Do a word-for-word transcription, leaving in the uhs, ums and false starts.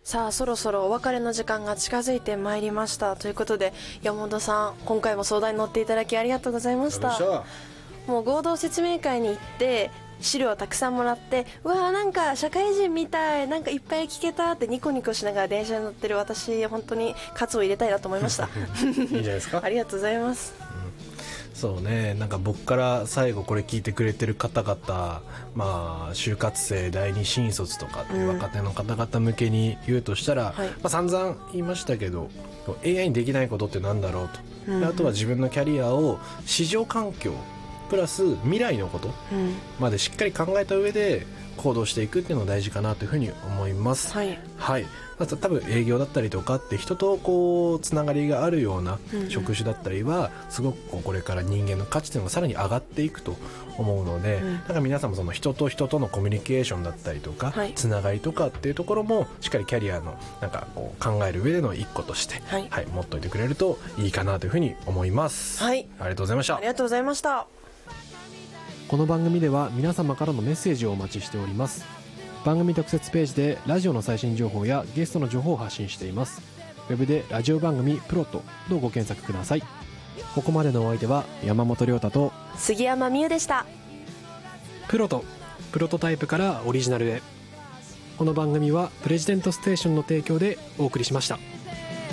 さあそろそろお別れの時間が近づいてまいりましたということで、山本さん今回も相談に乗っていただきありがとうございました。もう合同説明会に行って資料をたくさんもらって、うわーなんか社会人みたい、なんかいっぱい聞けたってニコニコしながら電車に乗ってる私、本当に喝を入れたいなと思いましたいいんじゃないですか。 ありがとうございます。 そうね、なんか僕から最後これ聞いてくれてる方々、まあ就活生第二新卒とかっていう若手の方々向けに言うとしたら、うん、まあ、散々言いましたけど エーアイ にできないことってなんだろうと、うん、あとは自分のキャリアを市場環境プラス未来のことまでしっかり考えた上で行動していくっていうのが大事かなというふうに思います。はい、はい、多分営業だったりとかって人とこうつながりがあるような職種だったりはすごくこれから人間の価値というのがさらに上がっていくと思うので、うん、だから皆さんもその人と人とのコミュニケーションだったりとか、はい、つながりとかっていうところもしっかりキャリアのなんかこう考える上での一個として、はいはい、持っといてくれるといいかなというふうに思います。はい、ありがとうございました。 ありがとうございました。 この番組では皆様からのメッセージをお待ちしております。番組特設ページでラジオの最新情報やゲストの情報を発信しています。ウェブでラジオ番組プロトとご検索ください。ここまでのお相手は山本亮太と杉山美優でした。 プロト、プロトタイプからオリジナルへ。この番組はプレジデントステーションの提供でお送りしました。